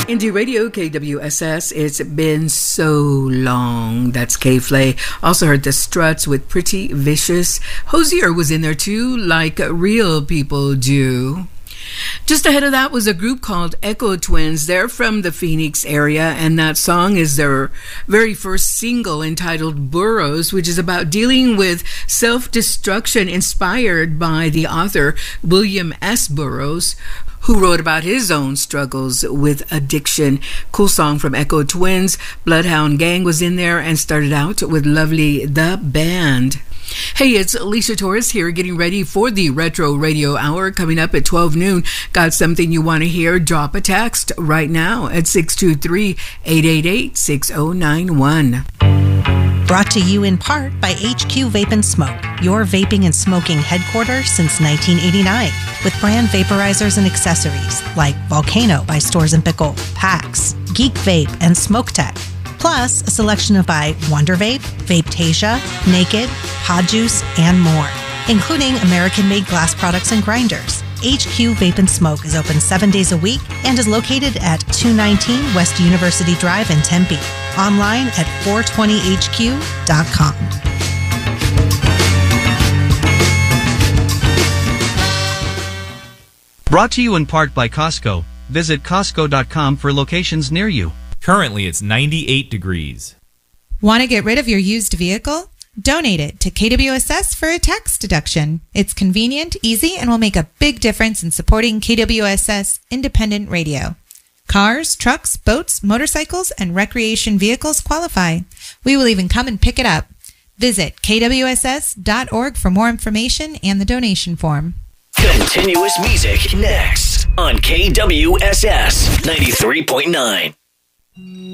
Indie Radio, KWSS, it's been so long. That's K-Flay. Also heard the Struts with Pretty Vicious. Hosier was in there too, like real people do. Just ahead of that was a group called Echo Twins. They're from the Phoenix area, and that song is their very first single entitled Burroughs, which is about dealing with self-destruction inspired by the author William S. Burroughs, who wrote about his own struggles with addiction. Cool song from Echo Twins. Bloodhound Gang was in there and started out with Lovely the Band. Hey, it's Alicia Torres here, getting ready for the Retro Radio Hour coming up at 12 noon. Got something you want to hear? Drop a text right now at 623-888-6091. Brought to you in part by HQ Vape and Smoke, your vaping and smoking headquarters since 1989, with brand vaporizers and accessories like Volcano by Stores & Pickle, PAX, Geek Vape, and Smoke Tech. Plus, a selection of by Wonder Vape, Vapetasia, Naked, Pod Juice, and more, including American-made glass products and grinders. HQ Vape and Smoke is open 7 days a week and is located at 219 West University Drive in Tempe. Online at 420hq.com. Brought to you in part by Costco. Visit Costco.com for locations near you. Currently, it's 98 degrees. Want to get rid of your used vehicle? Donate it to KWSS for a tax deduction. It's convenient, easy, and will make a big difference in supporting KWSS independent radio. Cars, trucks, boats, motorcycles, and recreation vehicles qualify. We will even come and pick it up. Visit kwss.org for more information and the donation form. Continuous music next on KWSS 93.9.